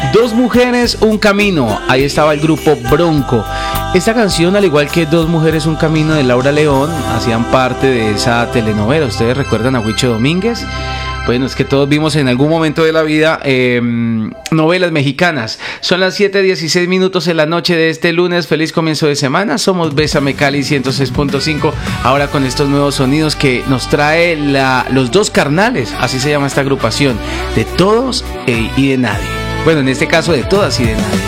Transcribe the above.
Dos mujeres, un camino. Ahí estaba el grupo Bronco. Esta canción, al igual que Dos mujeres, un camino de Laura León, hacían parte de esa telenovela. ¿Ustedes recuerdan a Huicho Domínguez? Bueno, es que todos vimos en algún momento de la vida novelas mexicanas. Son las 7:16 en la noche de este lunes. Feliz comienzo de semana. Somos Bésame Cali 106.5. Ahora con estos nuevos sonidos que nos trae los dos carnales. Así se llama esta agrupación. De todos y de nadie. Bueno, en este caso de todas y de nadie.